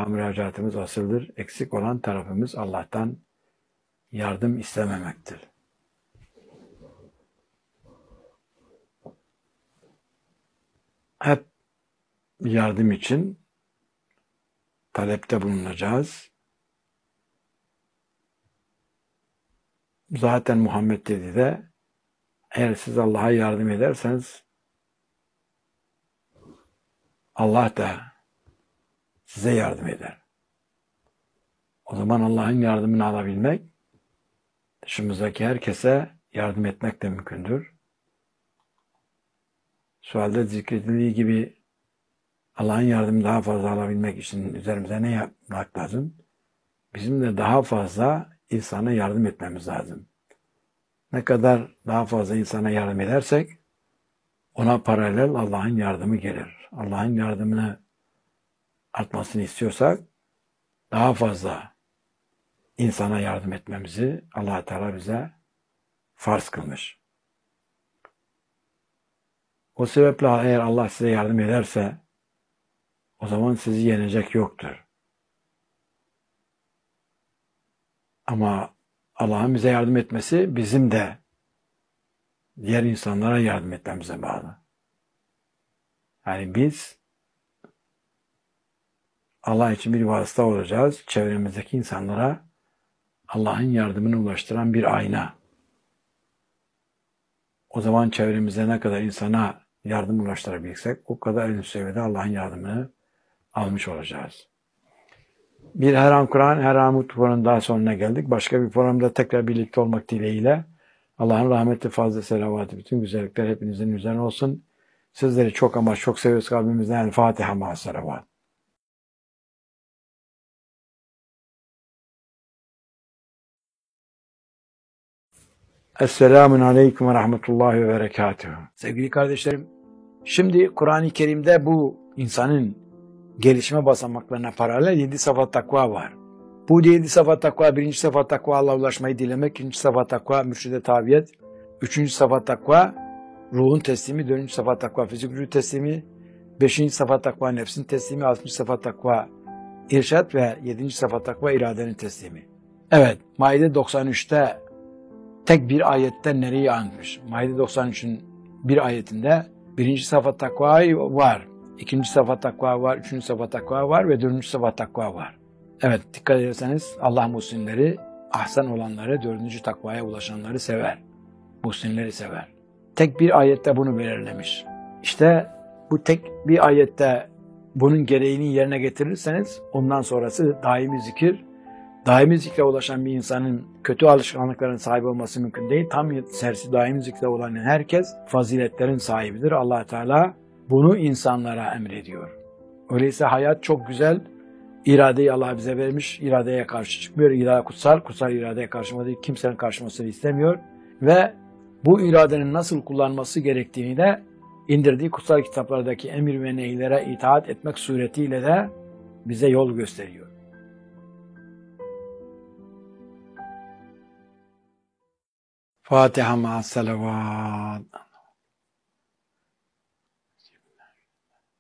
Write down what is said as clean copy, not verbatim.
Allah'a müracaatımız asıldır. Eksik olan tarafımız Allah'tan yardım istememektir. Hep yardım için talepte bulunacağız. Zaten Muhammed dedi de eğer siz Allah'a yardım ederseniz Allah da size yardım eder. O zaman Allah'ın yardımını alabilmek, dışımızdaki herkese yardım etmek de mümkündür. Sualde zikredildiği gibi Allah'ın yardımını daha fazla alabilmek için üzerimize ne yapmak lazım? Bizim de daha fazla insana yardım etmemiz lazım. Ne kadar daha fazla insana yardım edersek ona paralel Allah'ın yardımı gelir. Allah'ın yardımını artmasını istiyorsak daha fazla insana yardım etmemizi Allah Teala bize farz kılmış. O sebeple eğer Allah size yardım ederse o zaman sizi yenecek yoktur. Ama Allah'ın bize yardım etmesi bizim de diğer insanlara yardım etmemize bağlı. Yani biz Allah için bir vasıta olacağız. Çevremizdeki insanlara Allah'ın yardımını ulaştıran bir ayna. O zaman çevremizde ne kadar insana yardım ulaştırabilsek o kadar en üst seviyede Allah'ın yardımını almış olacağız. Bir Her An Kur'an, Her An Umut programının daha sonuna geldik. Başka bir programda tekrar birlikte olmak dileğiyle Allah'ın rahmeti, fazla selavatı, bütün güzellikler hepinizin üzerine olsun. Sizleri çok ama çok seviyoruz kalbimizden. El Fatiha ma salavat. Esselamun Aleyküm ve Rahmetullahi ve Berekatuhu. Sevgili kardeşlerim, şimdi Kur'an-ı Kerim'de bu insanın gelişme basamaklarına paralel 7 safa takva var. Bu 7 safa takva, 1. safa takva Allah'a ulaşmayı dilemek, 2. safa takva mürşide tabiyet, 3. safa takva ruhun teslimi, 4. safa takva fizik gücü teslimi, 5. safa takva nefsin teslimi, 6. safa takva irşat ve 7. safa takva iradenin teslimi. Evet, Maide 93'te tek bir ayette nereyi anmış? Maide 93'ün bir ayetinde 1. safa takva var, 2. safa takva var, 3. safa takva var ve 4. safa takva var. Evet, dikkat ederseniz Allah muhsinleri, ahsen olanları, 4. takvaya ulaşanları sever. Muhsinleri sever. Tek bir ayette bunu belirlemiş. İşte bu tek bir ayette bunun gereğini yerine getirirseniz ondan sonrası daimi zikir. Daimi zikre ulaşan bir insanın kötü alışkanlıkların sahibi olması mümkün değil. Tam tersi daimi zikre olan herkes faziletlerin sahibidir. Allah Teala bunu insanlara emrediyor. Öyleyse hayat çok güzel. İradeyi Allah bize vermiş. İradeye karşı çıkmıyor. İrade kutsal. Kutsal iradeye karşımadığı kimsenin karşımasını istemiyor. Ve bu iradenin nasıl kullanması gerektiğini de indirdiği kutsal kitaplardaki emir ve neylere itaat etmek suretiyle de bize yol gösteriyor. Fatiha ma'as salavat.